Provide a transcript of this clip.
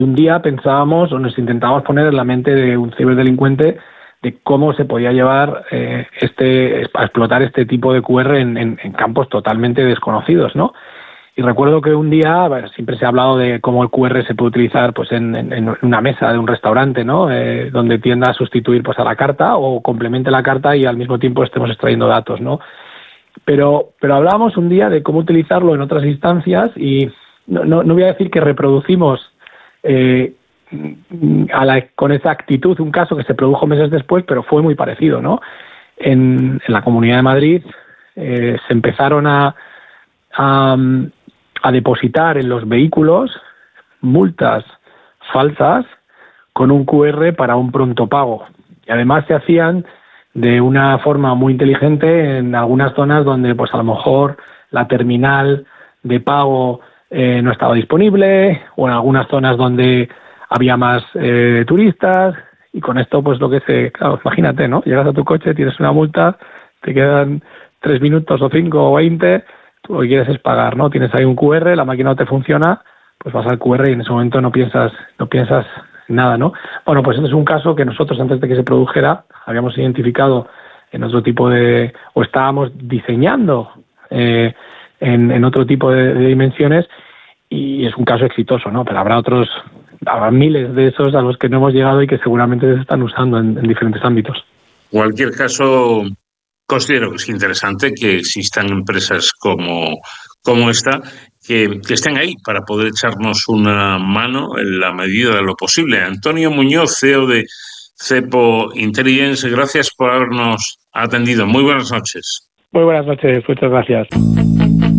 Un día pensábamos o nos intentábamos poner en la mente de un ciberdelincuente de cómo se podía llevar a explotar este tipo de QR en campos totalmente desconocidos, ¿no? Y recuerdo que un día, bueno, siempre se ha hablado de cómo el QR se puede utilizar pues en una mesa de un restaurante, ¿no? Donde tienda a sustituir pues a la carta o complemente la carta y al mismo tiempo estemos extrayendo datos, ¿no? Pero hablábamos un día de cómo utilizarlo en otras instancias y no voy a decir que reproducimos con esa actitud un caso que se produjo meses después, pero fue muy parecido, ¿no? En la Comunidad de Madrid se empezaron a depositar en los vehículos multas falsas con un QR para un pronto pago. Y además se hacían de una forma muy inteligente en algunas zonas donde pues a lo mejor la terminal de pago no estaba disponible, o en algunas zonas donde había más turistas, y con esto pues claro, imagínate, ¿no? Llegas a tu coche, tienes una multa, te quedan 3 minutos o 5 o 20, tú lo que quieres es pagar, ¿no? Tienes ahí un QR, la máquina no te funciona, pues vas al QR y en ese momento no piensas nada, ¿no? Bueno, pues este es un caso que nosotros antes de que se produjera habíamos identificado en otro tipo o estábamos diseñando en otro tipo de dimensiones, y es un caso exitoso, ¿no? Pero habrá miles de esos a los que no hemos llegado y que seguramente se están usando en diferentes ámbitos. En cualquier caso, considero que es interesante que existan empresas como esta que estén ahí para poder echarnos una mano en la medida de lo posible. Antonio Muñoz, CEO de Cepo Intelligence, gracias por habernos atendido. Muy buenas noches. Muy buenas noches, muchas gracias.